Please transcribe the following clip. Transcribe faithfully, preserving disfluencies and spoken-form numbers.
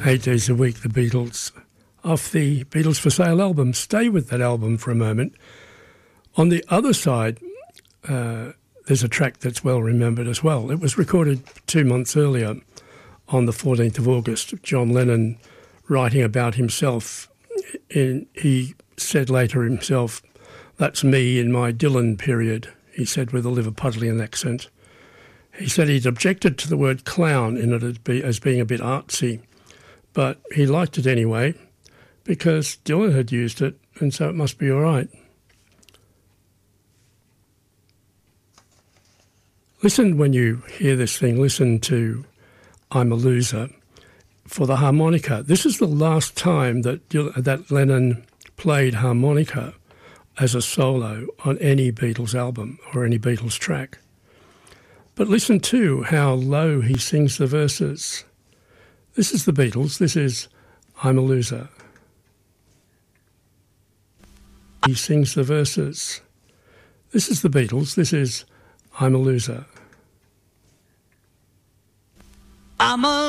Eight Days a Week, The Beatles, off the Beatles for Sale album. Stay with that album for a moment. On the other side, uh, there's a track that's well remembered as well. It was recorded two months earlier on the fourteenth of August. John Lennon writing about himself. In, he said later himself, "That's me in my Dylan period," he said with a Liverpudlian accent. He said he'd objected to the word clown in it as, be, as being a bit artsy, but he liked it anyway because Dylan had used it, and so it must be all right. Listen when you hear this thing, listen to I'm a Loser for the harmonica. This is the last time that, that Lennon played harmonica as a solo on any Beatles album or any Beatles track. But listen to how low he sings the verses. This is the Beatles. This is I'm a Loser. He sings the verses. This is the Beatles. This is I'm a Loser. I'm a